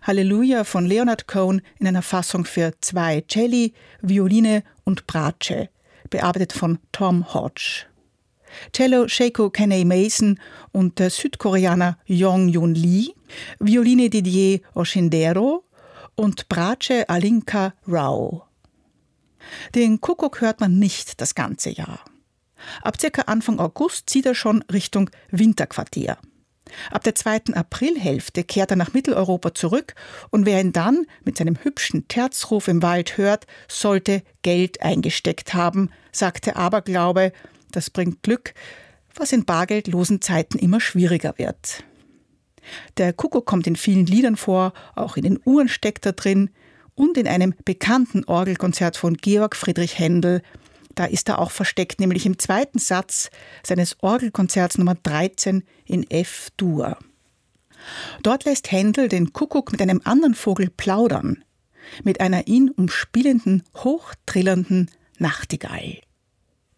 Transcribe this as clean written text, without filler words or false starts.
Halleluja von Leonard Cohen in einer Fassung für 2 Celli, Violine und Bratsche, bearbeitet von Tom Hodge. Cello Sheiko Kenei Mason und der Südkoreaner Yong Yun Lee, Violine Didier Oshindero und Bratsche Alinka Rao. Den Kuckuck hört man nicht das ganze Jahr. Ab circa Anfang August zieht er schon Richtung Winterquartier. Ab der 2. Aprilhälfte kehrt er nach Mitteleuropa zurück und wer ihn dann mit seinem hübschen Terzruf im Wald hört, sollte Geld eingesteckt haben, sagt der Aberglaube, das bringt Glück, was in bargeldlosen Zeiten immer schwieriger wird. Der Kuckuck kommt in vielen Liedern vor, auch in den Uhren steckt er drin und in einem bekannten Orgelkonzert von Georg Friedrich Händel. Da ist er auch versteckt, nämlich im 2. Satz seines Orgelkonzerts Nummer 13 in F-Dur. Dort lässt Händel den Kuckuck mit einem anderen Vogel plaudern, mit einer ihn umspielenden, hochtrillernden Nachtigall.